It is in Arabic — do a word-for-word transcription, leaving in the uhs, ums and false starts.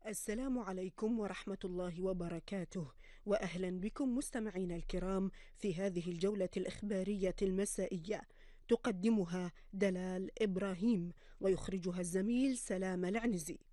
السلام عليكم ورحمة الله وبركاته، وأهلا بكم مستمعينا الكرام في هذه الجولة الإخبارية المسائية، تقدمها دلال إبراهيم ويخرجها الزميل سلام العنزي.